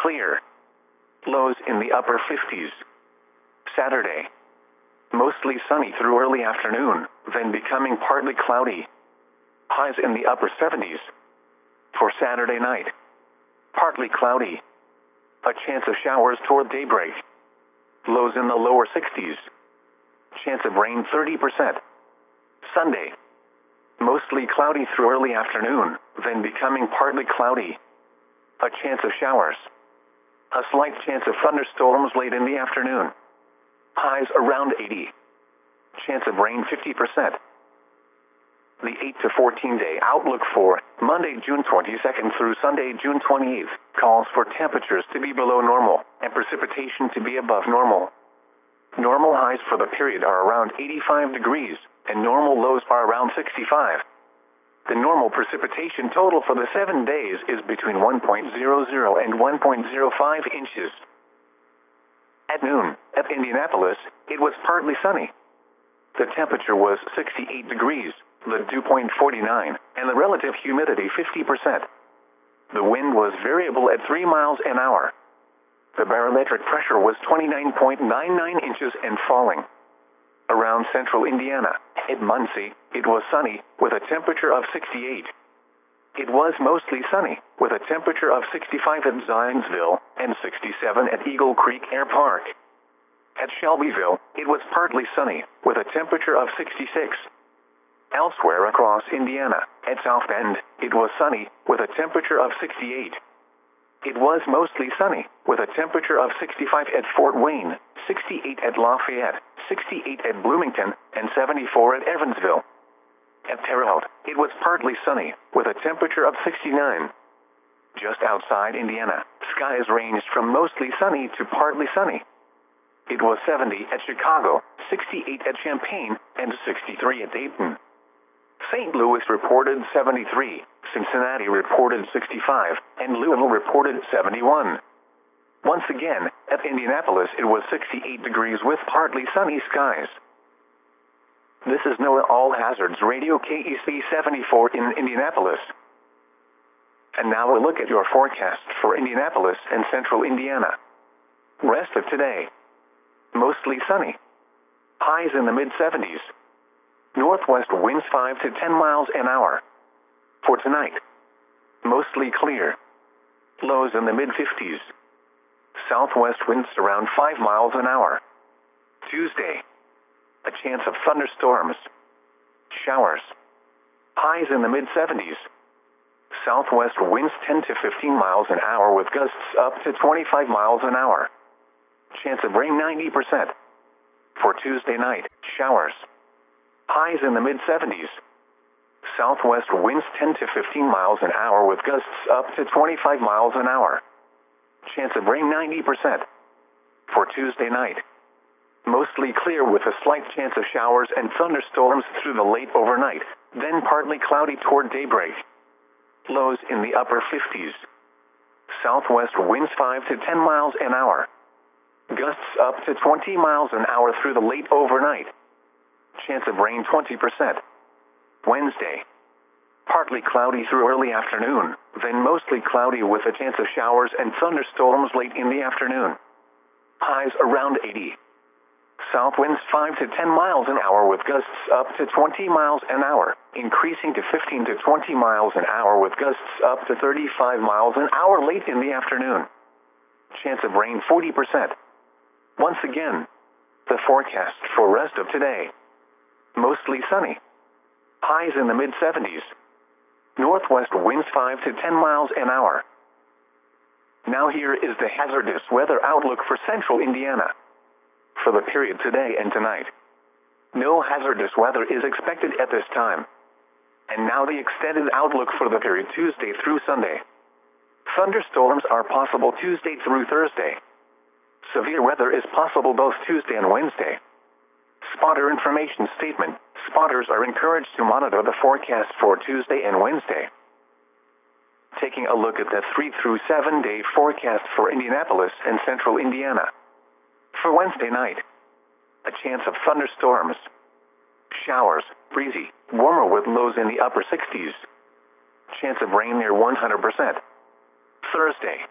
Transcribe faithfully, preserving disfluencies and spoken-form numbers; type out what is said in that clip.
clear. Lows in the upper fifties. Saturday. Mostly sunny through early afternoon, then becoming partly cloudy. Highs in the upper seventies. For Saturday night. Partly cloudy. A chance of showers toward daybreak. Lows in the lower sixties. Chance of rain thirty percent. Sunday. Mostly cloudy through early afternoon, then becoming partly cloudy. A chance of showers. A slight chance of thunderstorms late in the afternoon. Highs around eighty. Chance of rain fifty percent. The eight to fourteen day outlook for Monday, June twenty-second through Sunday, June twenty-eighth, calls for temperatures to be below normal and precipitation to be above normal. Normal highs for the period are around eighty-five degrees, and normal lows are around sixty-five. The normal precipitation total for the seven days is between one point zero zero and one point zero five inches. At noon, at Indianapolis, it was partly sunny. The temperature was sixty-eight degrees, the dew point forty-nine, and the relative humidity fifty percent. The wind was variable at three miles an hour. The barometric pressure was twenty-nine point nine nine inches and falling. Around central Indiana, at Muncie, it was sunny, with a temperature of sixty-eight. It was mostly sunny, with a temperature of sixty-five at Zionsville and sixty-seven at Eagle Creek Air Park. At Shelbyville, it was partly sunny, with a temperature of sixty-six. Elsewhere across Indiana, at South Bend, it was sunny, with a temperature of sixty-eight. It was mostly sunny, with a temperature of sixty-five at Fort Wayne, sixty-eight at Lafayette, sixty-eight at Bloomington, and seventy-four at Evansville. At Terre Haute, it was partly sunny, with a temperature of sixty-nine. Just outside Indiana, skies ranged from mostly sunny to partly sunny. It was seventy at Chicago, sixty-eight at Champaign, and sixty-three at Dayton. Saint Louis reported seventy-three, Cincinnati reported sixty-five, and Louisville reported seventy-one. Once again, at Indianapolis it was sixty-eight degrees with partly sunny skies. This is NOAA All Hazards Radio K E C seventy-four in Indianapolis. And now a look at your forecast for Indianapolis and central Indiana. Rest of today. Mostly sunny. Highs in the mid seventies. Northwest winds five to ten miles an hour. For tonight. Mostly clear. Lows in the mid fifties. Southwest winds around five miles an hour. Tuesday. A chance of thunderstorms. Showers. Highs in the mid seventies. Southwest winds ten to fifteen miles an hour with gusts up to twenty-five miles an hour. Chance of rain ninety percent. For Tuesday night, showers. Highs in the mid seventies. Southwest winds ten to fifteen miles an hour with gusts up to twenty-five miles an hour. Chance of rain ninety percent. For Tuesday night. Mostly clear with a slight chance of showers and thunderstorms through the late overnight, then partly cloudy toward daybreak. Lows in the upper fifties. Southwest winds five to ten miles an hour. Gusts up to twenty miles an hour through the late overnight. Chance of rain twenty percent. Wednesday. Partly cloudy through early afternoon, then mostly cloudy with a chance of showers and thunderstorms late in the afternoon. Highs around eighty. South winds five to ten miles an hour with gusts up to twenty miles an hour, increasing to fifteen to twenty miles an hour with gusts up to thirty-five miles an hour late in the afternoon. Chance of rain forty percent. Once again, the forecast for rest of today. Mostly sunny. Highs in the mid seventies. Northwest winds five to ten miles an hour. Now here is the hazardous weather outlook for central Indiana. For the period today and tonight. No hazardous weather is expected at this time. And now the extended outlook for the period Tuesday through Sunday. Thunderstorms are possible Tuesday through Thursday. Severe weather is possible both Tuesday and Wednesday. Spotter information statement. Spotters are encouraged to monitor the forecast for Tuesday and Wednesday. Taking a look at the three through seven day forecast for Indianapolis and central Indiana. For Wednesday night, a chance of thunderstorms. Showers, breezy, warmer with lows in the upper sixties. Chance of rain near one hundred percent. Thursday.